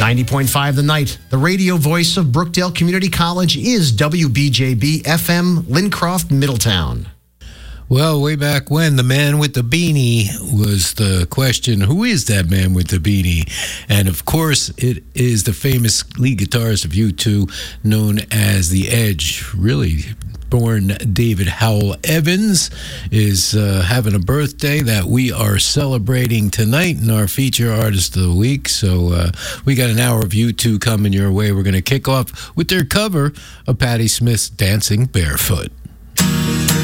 90.5 The Night, the radio voice of Brookdale Community College, is WBJB FM, Lincroft, Middletown. Well, way back when, the man with the beanie was the question, who is that man with the beanie? And of course, it is the famous lead guitarist of U2, known as The Edge. Really born David Howell Evans is having a birthday that we are celebrating tonight in our feature artist of the week. So we got an hour of U2 coming your way. We're going to kick off with their cover of Patti Smith's Dancing Barefoot.